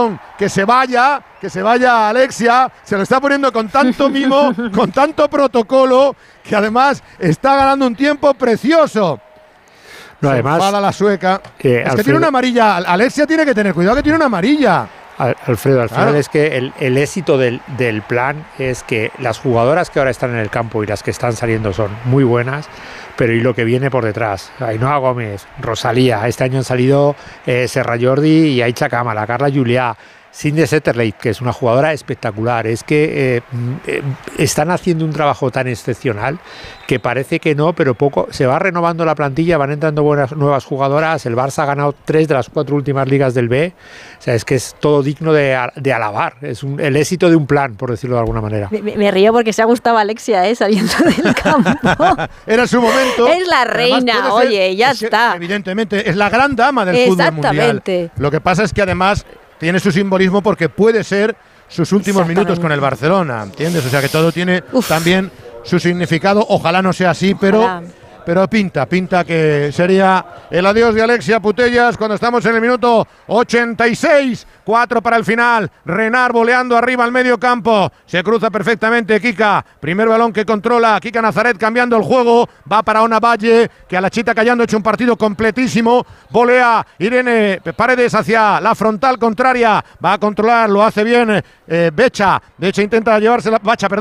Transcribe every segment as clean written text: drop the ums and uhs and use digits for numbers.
balón, que se vaya Alexia, se lo está poniendo con tanto mimo, con tanto protocolo, que además está ganando un tiempo precioso. No, además, enfada la sueca. Es Alfredo, que tiene una amarilla. Alexia tiene que tener cuidado, que tiene una amarilla. Alfredo, Claro. es que el éxito del plan es que las jugadoras que ahora están en el campo y las que están saliendo son muy buenas, pero y lo que viene por detrás, Ainhoa Gómez, Rosalía, este año han salido Serra Jordi y Aicha Kamala, Carla Juliá, Sinde Zetterleit, que es una jugadora espectacular. Es que están haciendo un trabajo tan excepcional que parece que no, pero poco se va renovando la plantilla, van entrando buenas nuevas jugadoras. El Barça ha ganado 3 de las 4 últimas ligas del B. O sea, es que es todo digno de alabar. Es el éxito de un plan, por decirlo de alguna manera. Me río porque se ha gustado Alexia, saliendo del campo. Era su momento. Es la reina, oye, ya está. Evidentemente, es la gran dama del fútbol mundial. Exactamente. Lo que pasa es que además tiene su simbolismo porque puede ser sus últimos minutos con el Barcelona, ¿entiendes? O sea que todo tiene también su significado. Ojalá no sea así, pero pinta que sería el adiós de Alexia Putellas cuando estamos en el minuto 86. 4 para el final. Renard voleando arriba al medio campo. Se cruza perfectamente Kika. Primer balón que controla Kika Nazaret cambiando el juego. Va para Ona Valle, que a la Chita Callando ha hecho un partido completísimo. Volea Irene Paredes hacia la frontal contraria. Va a controlar, lo hace bien Becha. Becha intenta llevarse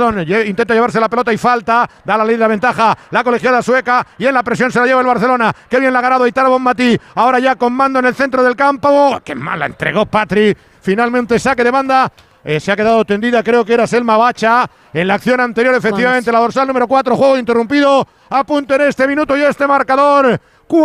la pelota y falta. Da la ley de la ventaja la colegiada sueca y en la presión se la lleva el Barcelona. Qué bien la ha ganado Itara Bonmatí. Ahora ya con mando en el centro del campo. Qué mal la entregó Patri. Finalmente saque de banda. Se ha quedado tendida, creo que era Selma Bacha. En la acción anterior, efectivamente, la dorsal número 4, juego interrumpido. A punto en este minuto y este marcador.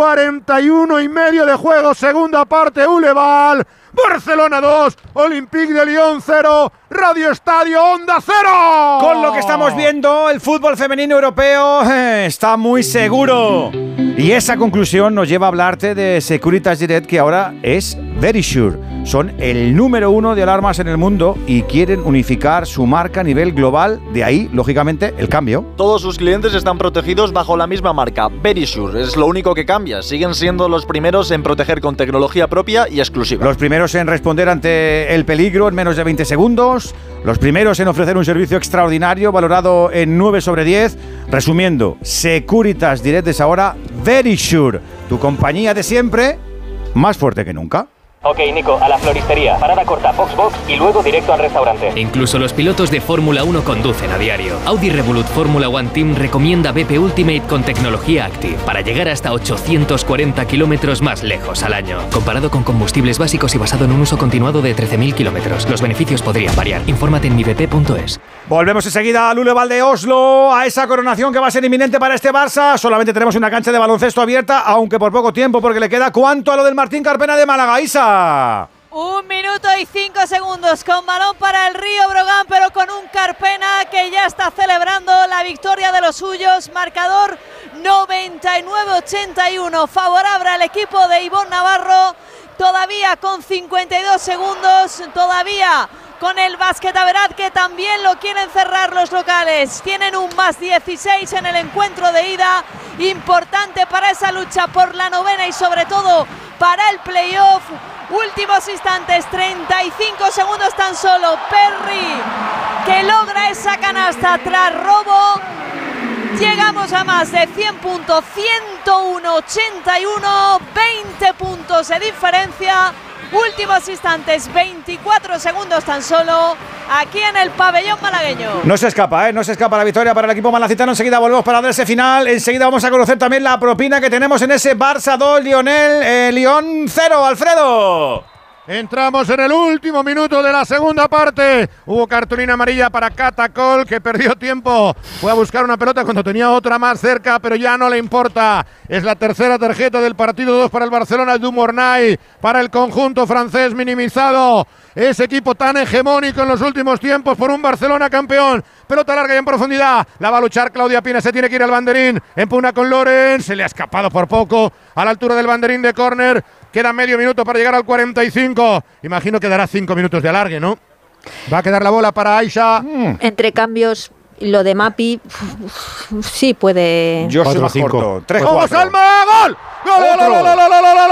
41,5 de juego, segunda parte, Uleval. Barcelona 2, Olympique de Lyon 0, Radio Estadio Onda 0. Con lo que estamos viendo, el fútbol femenino europeo está muy seguro. Y esa conclusión nos lleva a hablarte de Securitas Direct, que ahora es Verisure. Son el número 1 de alarmas en el mundo y quieren unificar su marca a nivel global. De ahí, lógicamente, el cambio. Todos sus clientes están protegidos bajo la misma marca, Verisure. Es lo único que cambia. Siguen siendo los primeros en proteger con tecnología propia y exclusiva. Los primeros en responder ante el peligro en menos de 20 segundos. Los primeros en ofrecer un servicio extraordinario valorado en 9 sobre 10. Resumiendo, Securitas Direct es ahora Verisure. Tu compañía de siempre, más fuerte que nunca. Ok, Nico, a la floristería. Parada corta, Foxbox y luego directo al restaurante. Incluso los pilotos de Fórmula 1 conducen a diario. Audi Revolut Fórmula One Team recomienda BP Ultimate con tecnología Active para llegar hasta 840 kilómetros más lejos al año. Comparado con combustibles básicos y basado en un uso continuado de 13.000 kilómetros. Los beneficios podrían variar. Infórmate en mibp.es. Volvemos enseguida al Uleval de Oslo, a esa coronación que va a ser inminente para este Barça. Solamente tenemos una cancha de baloncesto abierta, aunque por poco tiempo, porque le queda ¿cuánto a lo del Martín Carpena de Málaga, Isa? 1 minuto y 5 segundos con balón para el Río Brogan, pero con un Carpena que ya está celebrando la victoria de los suyos. Marcador 99-81, favorable al equipo de Ivonne Navarro. Todavía con 52 segundos, todavía con el Basket Average, que también lo quieren cerrar los locales. Tienen un más 16 en el encuentro de ida, importante para esa lucha por la novena y sobre todo para el playoff. Últimos instantes, 35 segundos tan solo. Perry que logra esa canasta tras robo. Llegamos a más de 100 puntos, 101-81, 20 puntos de diferencia. Últimos instantes, 24 segundos tan solo, aquí en el pabellón malagueño. No se escapa la victoria para el equipo malacitano. Enseguida volvemos para dar ese final. Enseguida vamos a conocer también la propina que tenemos en ese Barça 2, Lyon 0, Alfredo. Entramos en el último minuto de la segunda parte. Hubo cartulina amarilla para Catacol, que perdió tiempo. Fue a buscar una pelota cuando tenía otra más cerca, pero ya no le importa. Es la tercera tarjeta del partido, 2 para el Barcelona, Du Mornay para el conjunto francés minimizado. Ese equipo tan hegemónico en los últimos tiempos por un Barcelona campeón. Pelota larga y en profundidad. La va a luchar Claudia Pina. Se tiene que ir al banderín. Empuna con Loren. Se le ha escapado por poco a la altura del banderín de córner. Queda medio minuto para llegar al 45. Imagino que dará 5 minutos de alargue, ¿no? Va a quedar la bola para Aisha. Entre cambios, lo de Mapi, sí puede. Yo soy más corto. 3-4. ¡Vamos, Alma! ¡Gol! ¡Gol, gol, gol, gol, gol, gol, gol!